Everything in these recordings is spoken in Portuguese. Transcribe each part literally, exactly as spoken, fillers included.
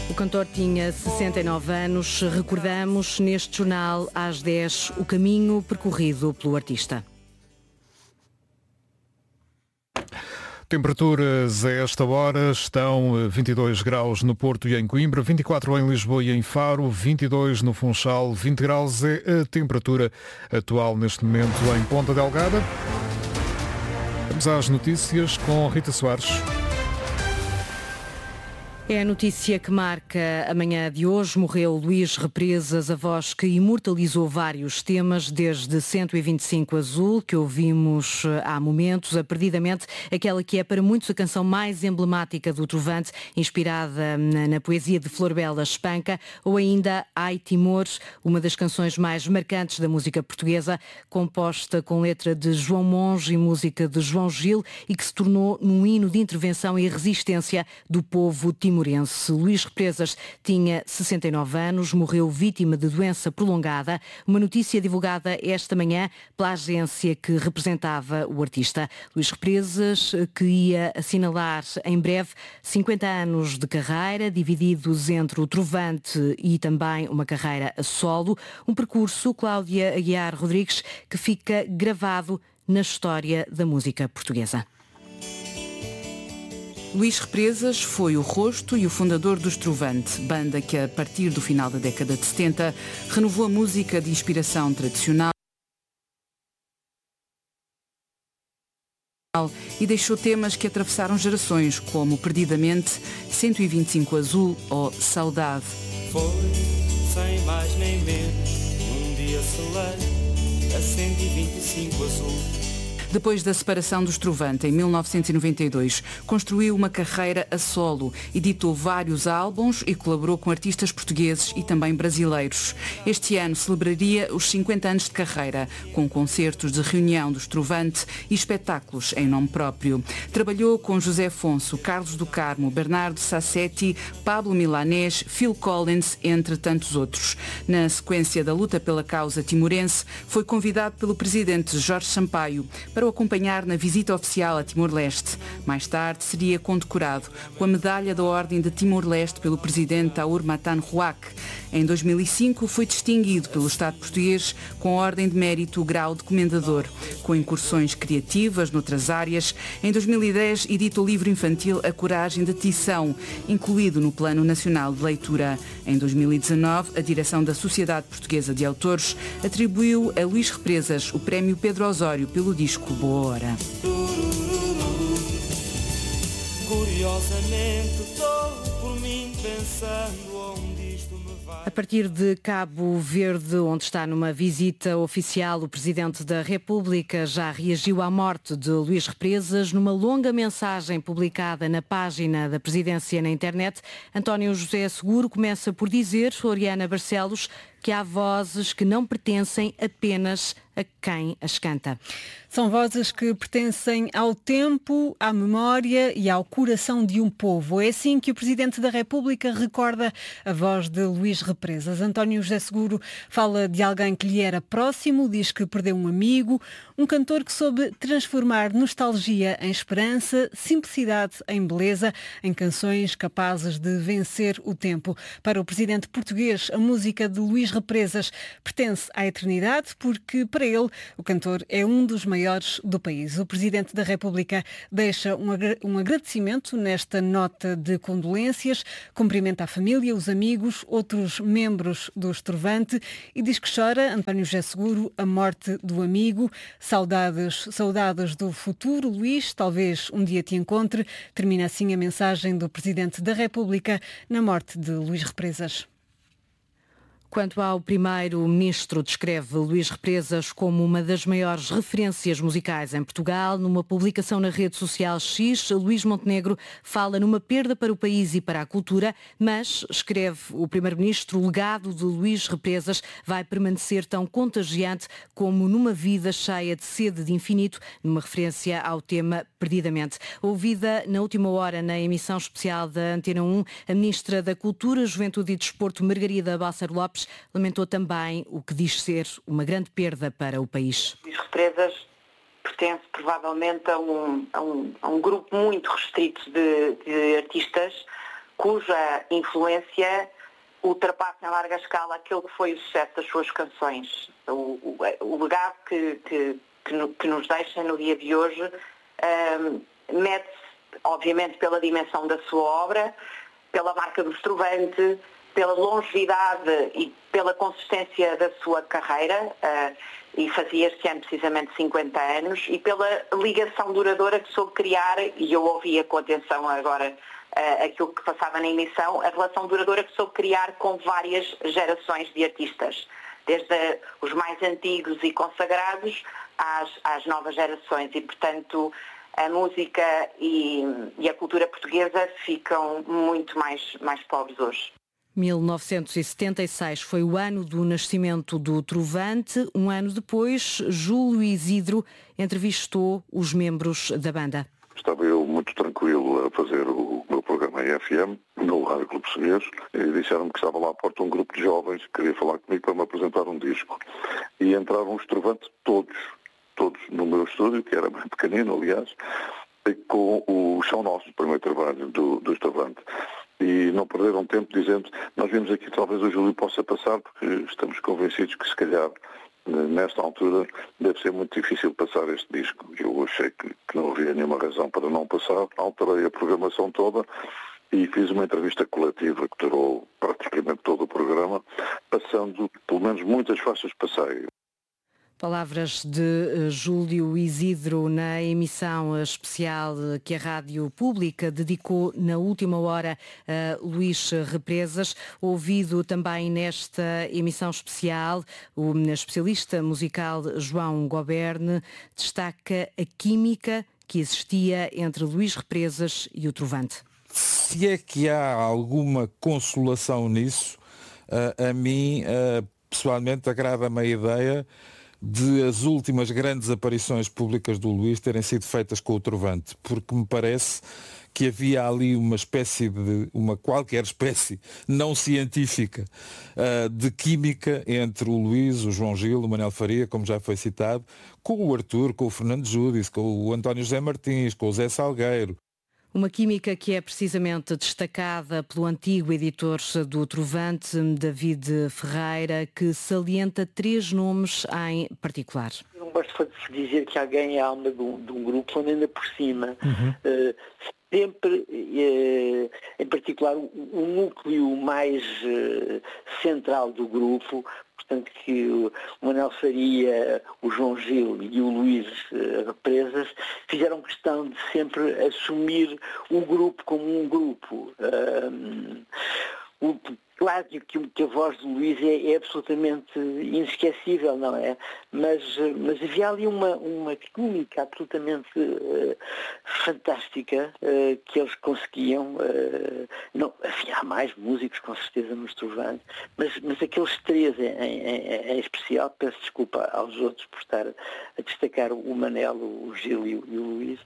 O cantor tinha sessenta e nove anos. Recordamos neste jornal às dez o caminho percorrido pelo artista. Temperaturas a esta hora estão vinte e dois graus no Porto e em Coimbra, vinte e quatro em Lisboa e em Faro, vinte e dois no Funchal, vinte graus é a temperatura atual neste momento em Ponta Delgada. Vamos às notícias com Rita Soares. É a notícia que marca a manhã de hoje. Morreu Luís Represas, a voz que imortalizou vários temas, desde cento e vinte e cinco Azul, que ouvimos há momentos, a Perdidamente, aquela que é para muitos a canção mais emblemática do Trovante, inspirada na, na poesia de Florbela Espanca, ou ainda Ai Timor, uma das canções mais marcantes da música portuguesa, composta com letra de João Monge e música de João Gil, e que se tornou num hino de intervenção e resistência do povo timorense. Luís Represas tinha sessenta e nove anos, morreu vítima de doença prolongada. Uma notícia divulgada esta manhã pela agência que representava o artista. Luís Represas, que ia assinalar em breve cinquenta anos de carreira, divididos entre o Trovante e também uma carreira a solo. Um percurso, Cláudia Aguiar Rodrigues, que fica gravado na história da música portuguesa. Luís Represas foi o rosto e o fundador dos Trovante, banda que a partir do final da década de setenta renovou a música de inspiração tradicional e deixou temas que atravessaram gerações, como Perdidamente, cento e vinte e cinco Azul ou Saudade. Foi, sem mais nem menos, um dia selei a cento e vinte e cinco Azul. Depois da separação dos Trovante, em mil novecentos e noventa e dois, construiu uma carreira a solo, editou vários álbuns e colaborou com artistas portugueses e também brasileiros. Este ano celebraria os cinquenta anos de carreira, com concertos de reunião dos Trovante e espetáculos em nome próprio. Trabalhou com José Afonso, Carlos do Carmo, Bernardo Sassetti, Pablo Milanés, Phil Collins, entre tantos outros. Na sequência da luta pela causa timorense, foi convidado pelo presidente Jorge Sampaio para o acompanhar na visita oficial a Timor-Leste. Mais tarde seria condecorado com a medalha da Ordem de Timor-Leste pelo presidente Taur Matan Ruac. Em dois mil e cinco foi distinguido pelo Estado português com a Ordem de Mérito Grau de Comendador, com incursões criativas noutras áreas. Em dois mil e dez edita o livro infantil A Coragem de Tição, incluído no Plano Nacional de Leitura. Em dois mil e dezanove, a direção da Sociedade Portuguesa de Autores atribuiu a Luís Represas o Prémio Pedro Osório pelo disco Boa Hora. Curiosamente estou por mim pensando onde isto me vai. A partir de Cabo Verde, onde está numa visita oficial, o Presidente da República já reagiu à morte de Luís Represas. Numa longa mensagem publicada na página da Presidência na internet, António José Seguro começa por dizer, Oriana Barcelos, que há vozes que não pertencem apenas a quem as canta. São vozes que pertencem ao tempo, à memória e ao coração de um povo. É assim que o Presidente da República recorda a voz de Luís Represas. António José Seguro fala de alguém que lhe era próximo, diz que perdeu um amigo, um cantor que soube transformar nostalgia em esperança, simplicidade em beleza, em canções capazes de vencer o tempo. Para o Presidente português, a música de Luís Represas pertence à eternidade, porque para ele o cantor é um dos maiores do país. O Presidente da República deixa um, agra- um agradecimento nesta nota de condolências, cumprimenta a família, os amigos, outros membros do Trovante e diz que chora, António José Seguro, a morte do amigo. Saudades, saudades do futuro, Luís, talvez um dia te encontre. Termina assim a mensagem do Presidente da República na morte de Luís Represas. Quanto ao primeiro-ministro, descreve Luís Represas como uma das maiores referências musicais em Portugal. Numa publicação na rede social X, Luís Montenegro fala numa perda para o país e para a cultura, mas, escreve o primeiro-ministro, o legado de Luís Represas vai permanecer tão contagiante como numa vida cheia de sede de infinito, numa referência ao tema Perdidamente. Ouvida na última hora na emissão especial da Antena um, a Ministra da Cultura, Juventude e Desporto, Margarida Balseiro Lopes, lamentou também o que diz ser uma grande perda para o país. Luís Represas pertence provavelmente a um, a um, a um grupo muito restrito de, de artistas cuja influência ultrapassa em larga escala aquele que foi o sucesso das suas canções. O, o, o legado que, que, que, no, que nos deixa no dia de hoje um, mede-se, obviamente, pela dimensão da sua obra, pela marca do Estrovante, pela longevidade e pela consistência da sua carreira, uh, e fazia este ano precisamente cinquenta anos, e pela ligação duradoura que soube criar, e eu ouvia com atenção agora uh, aquilo que passava na emissão, a relação duradoura que soube criar com várias gerações de artistas, desde os mais antigos e consagrados às, às novas gerações, e portanto a música e, e a cultura portuguesa ficam muito mais, mais pobres hoje. mil novecentos e setenta e seis foi o ano do nascimento do Trovante. Um ano depois, Júlio Isidro entrevistou os membros da banda. Estava eu muito tranquilo a fazer o meu programa em F M, no Rádio Clube Português, e disseram-me que estava lá à porta um grupo de jovens que queria falar comigo para me apresentar um disco. E entraram os Trovantes todos, todos no meu estúdio, que era bem pequenino, aliás, com o Chão Nosso, o primeiro trabalho do, do Estrovante. E não perderam tempo dizendo, nós vimos aqui talvez o Júlio possa passar, porque estamos convencidos que se calhar nesta altura deve ser muito difícil passar este disco. Eu achei que, que não havia nenhuma razão para não passar, alterei a programação toda e fiz uma entrevista coletiva que durou praticamente todo o programa, passando pelo menos muitas faixas passei. Palavras de Júlio Isidro na emissão especial que a Rádio Pública dedicou na última hora a Luís Represas. Ouvido também nesta emissão especial, o especialista musical João Goberne destaca a química que existia entre Luís Represas e o Trovante. Se é que há alguma consolação nisso, a, a mim pessoalmente agrada-me a ideia de as últimas grandes aparições públicas do Luís terem sido feitas com o Trovante, porque me parece que havia ali uma espécie de, uma qualquer espécie não científica uh, de química entre o Luís, o João Gil, o Manel Faria, como já foi citado, com o Arthur, com o Fernando Júdice, com o António José Martins, com o Zé Salgueiro. Uma química que é precisamente destacada pelo antigo editor do Trovante, David Ferreira, que salienta três nomes em particular. Eu não gosto de dizer que alguém é a alma de um, de um grupo, quando ainda por cima. Uhum. Uh, sempre, uh, em particular, o, o núcleo mais uh, central do grupo, portanto que o Manel Faria, o João Gil e o Luís Represas fizeram questão de sempre assumir o grupo como um grupo. Um, o, claro que, que a voz do Luís é, é absolutamente inesquecível, não é? Mas, mas havia ali uma, uma química absolutamente uh, fantástica uh, que eles conseguiam. Uh, não, havia mais músicos, com certeza, no Trovante, mas, mas aqueles três em, em, em especial, peço desculpa aos outros por estar a destacar o Manel, o Gil e o, e o Luís.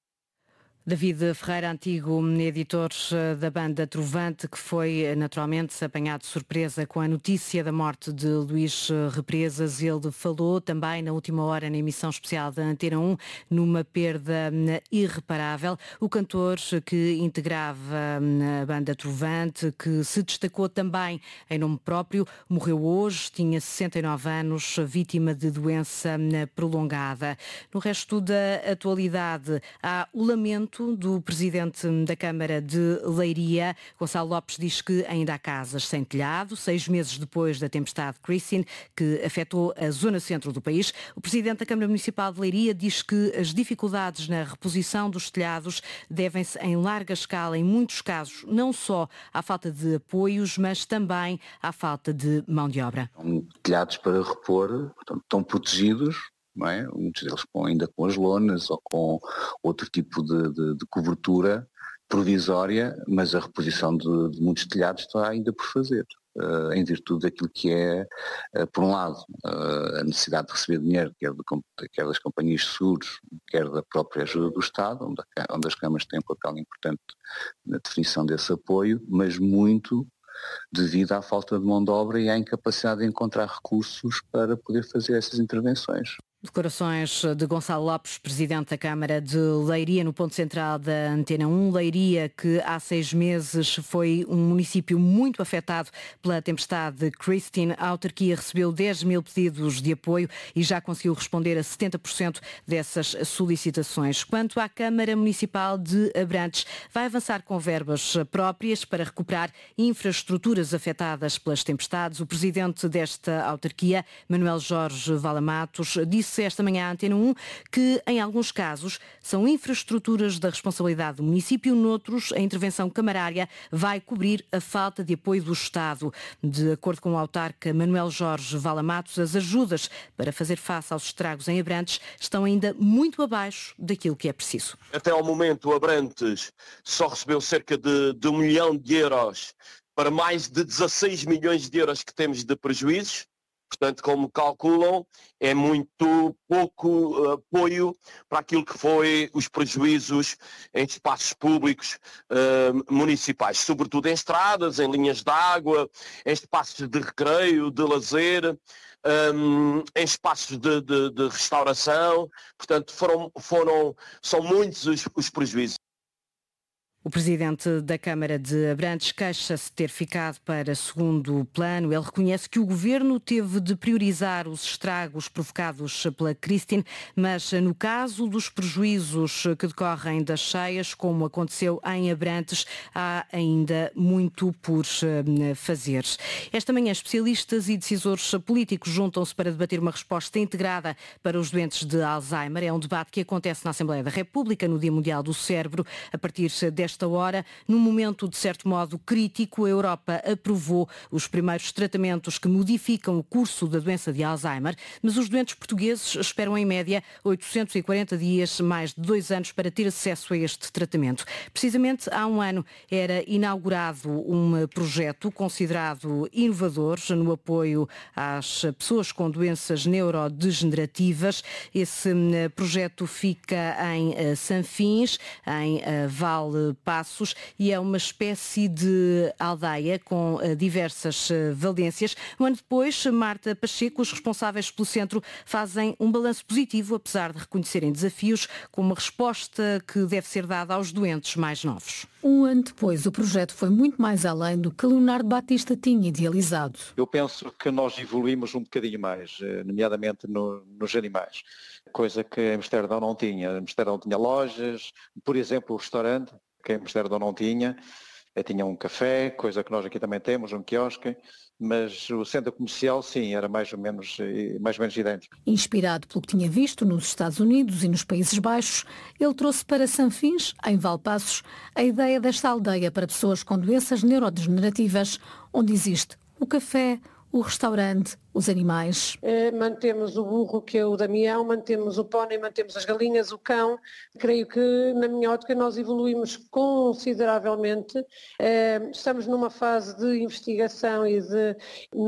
David Ferreira, antigo editor da banda Trovante, que foi naturalmente apanhado de surpresa com a notícia da morte de Luís Represas. Ele falou também na última hora na emissão especial da Antena um numa perda irreparável. O cantor que integrava a banda Trovante, que se destacou também em nome próprio, morreu hoje, tinha sessenta e nove anos, vítima de doença prolongada. No resto da atualidade, há o lamento do presidente da Câmara de Leiria. Gonçalo Lopes diz que ainda há casas sem telhado, seis meses depois da tempestade Christine, que afetou a zona centro do país. O presidente da Câmara Municipal de Leiria diz que as dificuldades na reposição dos telhados devem-se em larga escala, em muitos casos, não só à falta de apoios, mas também à falta de mão de obra. Telhados para repor, portanto, estão protegidos, não é? Muitos deles com, ainda com as lonas ou com outro tipo de, de, de cobertura provisória, mas a reposição de, de muitos telhados está ainda por fazer, uh, em virtude daquilo que é, uh, por um lado, uh, a necessidade de receber dinheiro, quer, de, quer das companhias de seguros, quer da própria ajuda do Estado, onde, a, onde as câmaras têm um papel importante na definição desse apoio, mas muito devido à falta de mão de obra e à incapacidade de encontrar recursos para poder fazer essas intervenções. Declarações de Gonçalo Lopes, presidente da Câmara de Leiria, no ponto central da Antena um. Leiria, que há seis meses foi um município muito afetado pela tempestade Christine. A autarquia recebeu dez mil pedidos de apoio e já conseguiu responder a setenta por cento dessas solicitações. Quanto à Câmara Municipal de Abrantes, vai avançar com verbas próprias para recuperar infraestruturas afetadas pelas tempestades. O presidente desta autarquia, Manuel Jorge Valamatos, disse esta manhã à Antena um que, em alguns casos, são infraestruturas da responsabilidade do município, noutros, a intervenção camarária vai cobrir a falta de apoio do Estado. De acordo com o autarca Manuel Jorge Valamatos, as ajudas para fazer face aos estragos em Abrantes estão ainda muito abaixo daquilo que é preciso. Até ao momento, o Abrantes só recebeu cerca de, de um milhão de euros para mais de dezasseis milhões de euros que temos de prejuízos. Portanto, como calculam, é muito pouco uh, apoio para aquilo que foi os prejuízos em espaços públicos uh, municipais, sobretudo em estradas, em linhas de água, em espaços de recreio, de lazer, um, em espaços de, de, de restauração. Portanto, foram, foram, são muitos os, os prejuízos. O presidente da Câmara de Abrantes queixa-se de ter ficado para segundo plano. Ele reconhece que o governo teve de priorizar os estragos provocados pela Christine, mas no caso dos prejuízos que decorrem das cheias, como aconteceu em Abrantes, há ainda muito por fazer. Esta manhã, especialistas e decisores políticos juntam-se para debater uma resposta integrada para os doentes de Alzheimer. É um debate que acontece na Assembleia da República no Dia Mundial do Cérebro. A partir desta Esta hora, num momento de certo modo crítico, a Europa aprovou os primeiros tratamentos que modificam o curso da doença de Alzheimer, mas os doentes portugueses esperam em média oitocentos e quarenta dias, mais de dois anos, para ter acesso a este tratamento. Precisamente há um ano era inaugurado um projeto considerado inovador no apoio às pessoas com doenças neurodegenerativas. Esse projeto fica em Sanfins, em Vale Passos, e é uma espécie de aldeia com uh, diversas uh, valências. Um ano depois, Marta Pacheco, os responsáveis pelo centro, fazem um balanço positivo, apesar de reconhecerem desafios, com uma resposta que deve ser dada aos doentes mais novos. Um ano depois, o projeto foi muito mais além do que Leonardo Batista tinha idealizado. Eu penso que nós evoluímos um bocadinho mais, nomeadamente no, nos animais, coisa que Amsterdão não tinha. Amsterdão tinha lojas, por exemplo, o restaurante, que em Amsterdão não tinha, tinha um café, coisa que nós aqui também temos, um quiosque, mas o centro comercial, sim, era mais ou menos, mais ou menos idêntico. Inspirado pelo que tinha visto nos Estados Unidos e nos Países Baixos, ele trouxe para Sanfins, em Valpassos, a ideia desta aldeia para pessoas com doenças neurodegenerativas, onde existe o café, o restaurante, os animais. Eh, mantemos o burro, que é o Damião, mantemos o pónei, mantemos as galinhas, o cão. Creio que, na minha ótica, nós evoluímos consideravelmente. Eh, estamos numa fase de investigação e de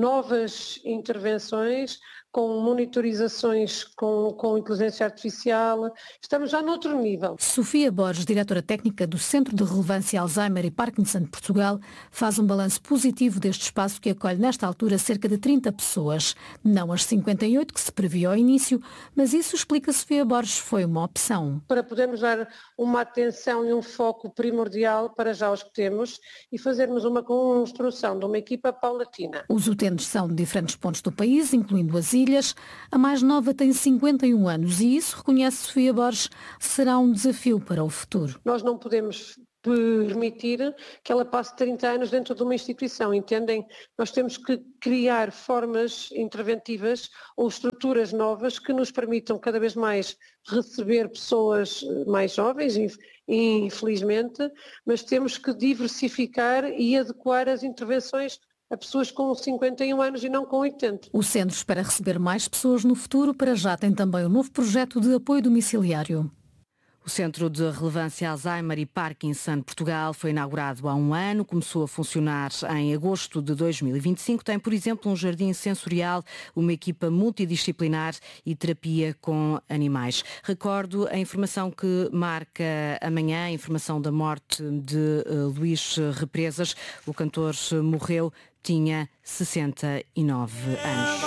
novas intervenções, com monitorizações com, com inteligência artificial. Estamos já noutro nível. Sofia Borges, diretora técnica do Centro de Relevância Alzheimer e Parkinson de Portugal, faz um balanço positivo deste espaço que acolhe nesta altura cerca de trinta pessoas. Não as cinquenta e oito que se previa ao início, mas isso, explica Sofia Borges, foi uma opção. Para podermos dar uma atenção e um foco primordial para já os que temos e fazermos uma construção de uma equipa paulatina. Os utentes são de diferentes pontos do país, incluindo as ilhas. A mais nova tem cinquenta e um anos e isso, reconhece Sofia Borges, será um desafio para o futuro. Nós não podemos permitir que ela passe trinta anos dentro de uma instituição, entendem? Nós temos que criar formas interventivas ou estruturas novas que nos permitam cada vez mais receber pessoas mais jovens, infelizmente, mas temos que diversificar e adequar as intervenções a pessoas com cinquenta e um anos e não com oitenta. O centro espera receber mais pessoas no futuro. Para já tem também um novo projeto de apoio domiciliário. O Centro de Relevância Alzheimer e Parkinson Portugal foi inaugurado há um ano, começou a funcionar em agosto de dois mil e vinte e cinco. Tem, por exemplo, um jardim sensorial, uma equipa multidisciplinar e terapia com animais. Recordo a informação que marca amanhã, a informação da morte de uh, Luís Represas. O cantor morreu, tinha sessenta e nove anos.